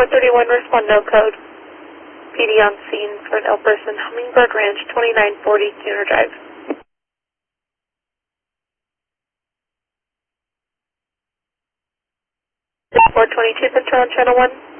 431, respond no code. PD on scene for an ill person, Hummingbird Ranch, 2940 Tuner Drive. 422 Central on Channel 1.